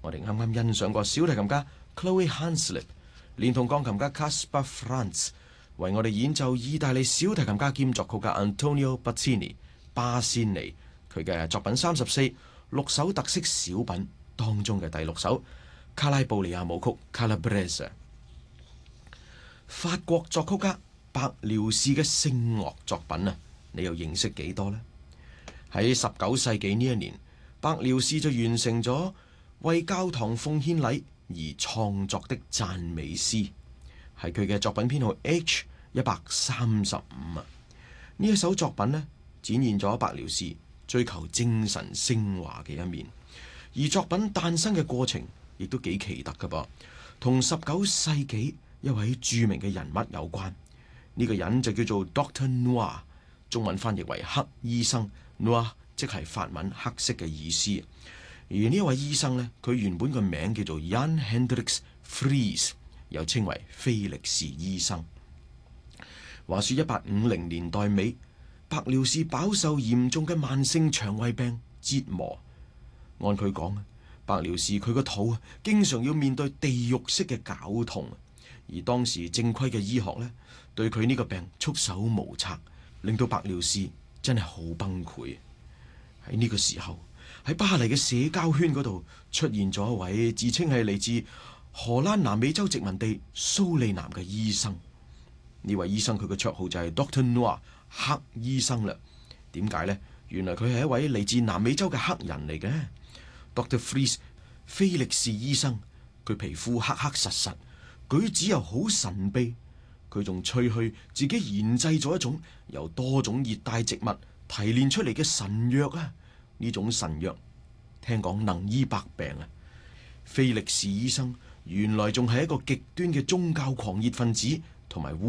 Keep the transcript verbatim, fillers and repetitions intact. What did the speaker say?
我哋啱啱欣賞過小提琴家 Chloe Hanslip 連同鋼琴家 Caspar Franz 為我哋演奏意大利小提琴家兼作曲家 Antonio Bazzini 巴仙尼佢嘅作品三十四六首特色小品當中嘅第六首卡拉布里亞舞曲 Calabrese。 法國作曲家白遼士嘅聖樂作品啊，你又認識幾多呢？喺十九世紀呢一年，白遼士就完成咗為教堂奉獻禮而創作的讚美詩，係佢嘅作品編號 H 一百三十五啊。呢一首作品呢，展現咗白遼士追求精神升華嘅一面，而作品誕生嘅過程亦都幾奇特㗎噃，同十九世紀一位著名嘅人物有關。呢、這個人就叫做 Doctor Noir， 中文翻譯為黑醫生。Noir 即係法文黑色嘅意思。而呢一位醫生呢，佢原本個名叫做 Jan Hendrix Fries， 又稱為菲力士醫生。話說一八五零年代尾，白遼士飽受嚴重嘅慢性腸胃病折磨。按佢講，白遼士佢個肚經常要面對地獄式嘅絞痛，而當時正規嘅醫學呢，對佢呢個病束手無策，令到白遼士真係好崩潰。喺呢個時候，喺巴黎嘅社交圈嗰度出現咗一位自稱係嚟自荷蘭南美洲殖民地蘇利南嘅醫生。呢位醫生佢嘅綽號就係 Doctor Noir 黑醫生啦。點解呢？原來佢係一位嚟自南美洲嘅黑人嚟嘅。Doctor Fries 菲力士醫生，佢皮膚黑黑實實，舉止又好神秘。佢仲吹噓自己研製咗一種由多種熱帶植物提煉出嚟嘅神藥啊！呢種神藥聽講能醫百病啊！菲力士醫生原來仲係一個極端嘅宗教狂熱分子同埋